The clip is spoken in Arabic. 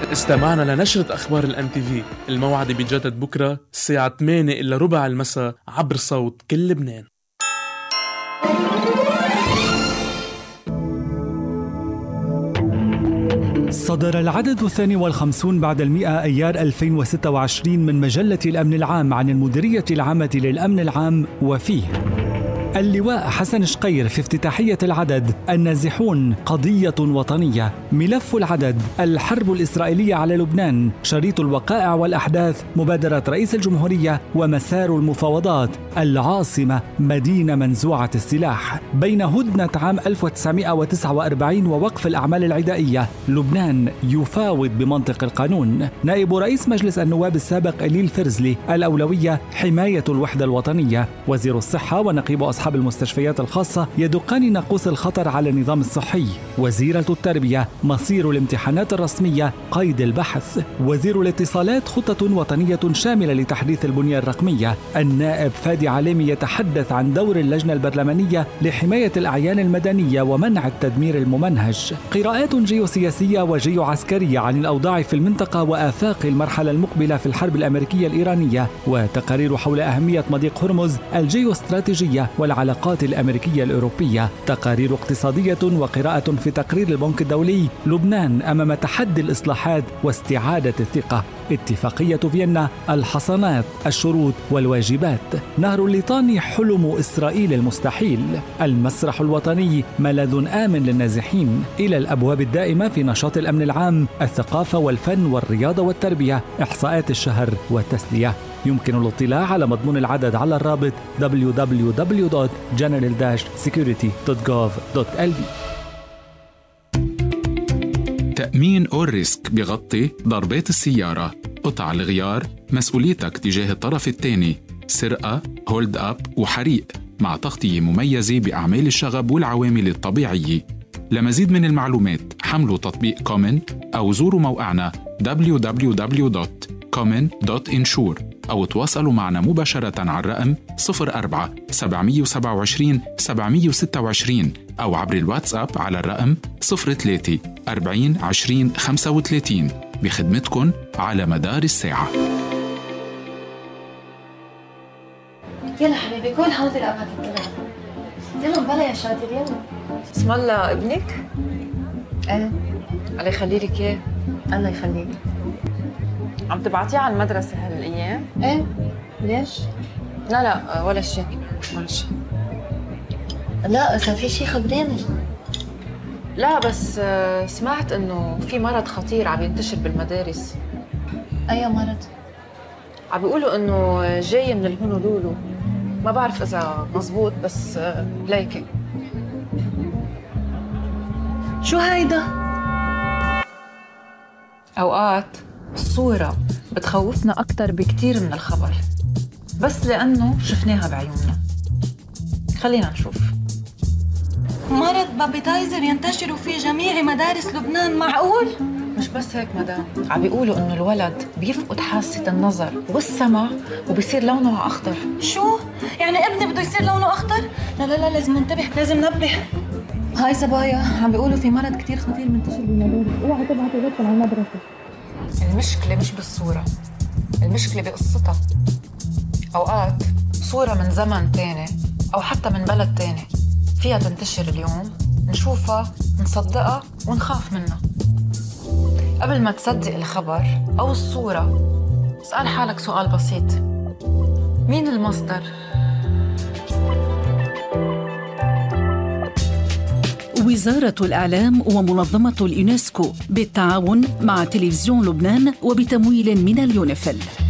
استمعنا لنشرة أخبار الMTV. الموعد بيتجدد بكرة الساعة 8:15 المساء عبر صوت كل لبنان. صدر العدد 52 بعد 100 أيار 2026 من مجلة الأمن العام عن المديرية العامة للأمن العام، وفيه اللواء حسن شقير في افتتاحية العدد: النازحون قضية وطنية. ملف العدد: الحرب الإسرائيلية على لبنان، شريط الوقائع والأحداث، مبادرة رئيس الجمهورية ومسار المفاوضات، العاصمة مدينة منزوعة السلاح. بين هدنة عام 1949 ووقف الأعمال العدائية، لبنان يفاوض بمنطق القانون. نائب رئيس مجلس النواب السابق إليل فرزلي: الأولوية حماية الوحدة الوطنية. وزير الصحة ونقيب أصحاب المستشفيات الخاصة يدقان ناقوس الخطر على النظام الصحي. وزيرة التربية: مصير الامتحانات الرسمية قيد البحث. وزير الاتصالات: خطة وطنية شاملة لتحديث البنية الرقمية. النائب فادي عليمي يتحدث عن دور اللجنة البرلمانية لحماية الأعيان المدنية ومنع التدمير الممنهج. قراءات جيوسياسية وجيوعسكرية عن الأوضاع في المنطقة وآفاق المرحلة المقبلة في الحرب الأمريكية الإيرانية. وتقارير حول أهمية مضيق هرمز الجيوستراتيجية والعلاقات الأمريكية الأوروبية. تقارير اقتصادية وقراءة في تقرير البنك الدولي: لبنان أمام تحدي الإصلاحات واستعادة الثقة. اتفاقية فيينا: الحصانات، الشروط والواجبات. نهر الليطاني: حلم إسرائيل المستحيل. المسرح الوطني: ملاذ آمن للنازحين. إلى الأبواب الدائمة في نشاط الأمن العام: الثقافة والفن والرياضة والتربية. إحصاءات الشهر والتسلية. يمكن الاطلاع على مضمون العدد على الرابط www.general-security.gov.lb. تأمين أول ريسك بيغطي ضربات السيارة، قطع الغيار، مسؤوليتك تجاه الطرف الثاني، سرقة، هولد أب وحريق، مع تغطية مميزة بأعمال الشغب والعوامل الطبيعية. لمزيد من المعلومات حملوا تطبيق كومن أو زوروا موقعنا www.common.insure أو تواصلوا معنا مباشرة على الرقم 04-727-726 أو عبر الواتساب على الرقم 03-40-20-35 بخدمتكن على مدار الساعة. يلا حبيبي كل حاضر أبعد الطلع. يلا بلا يا شاطر يلا. اسم الله ابنك؟ ايه الله يخلي لك اياه. الله يخليك. عم تبعتيه على المدرسة هالأيام؟ ايه ليش؟ لا ولا شيء ولا شيء. لا إذا في شيء خبريني. لا بس سمعت إنه في مرض خطير عم ينتشر بالمدارس. أي مرض؟ عم بيقولوا إنه جاي من الهونولولو. ما بعرف إذا مزبوط بس ليكي. شو هيدا؟ أوقات الصورة بتخوفنا أكتر بكتير من الخبر، بس لأنه شفناها بعيوننا. خلينا نشوف. مرض بابي تايزر ينتشر في جميع مدارس لبنان، معقول؟ مش بس هيك مدام، عم بيقولوا إنه الولد بيفقد حاسة النظر والسمع وبيصير لونه أخضر. شو؟ يعني ابني بده يصير لونه أخضر؟ لا لا لا لازم ننتبه، لازم ننبه. هاي صبايا عم بيقولوا في مرض كتير خطير منتشر بالمدارس، اوعى تبعتوا ولادكم على المدرسة. المشكلة مش بالصورة، المشكلة بقصتها. أوقات صورة من زمن تاني أو حتى من بلد تاني فيها تنتشر اليوم، نشوفها نصدقها ونخاف منها. قبل ما تصدق الخبر أو الصورة اسأل حالك سؤال بسيط: مين المصدر؟ وزارة الإعلام ومنظمة اليونسكو بالتعاون مع تلفزيون لبنان وبتمويل من اليونيفيل.